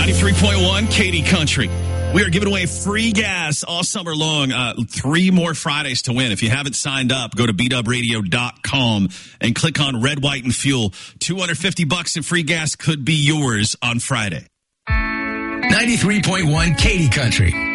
93.1 Katy Country. We are giving away free gas all summer long. 3 more Fridays to win. If you haven't signed up, go to bwradio.com and click on Red, White, and Fuel. $250 in free gas could be yours on Friday. 93.1 Katy Country.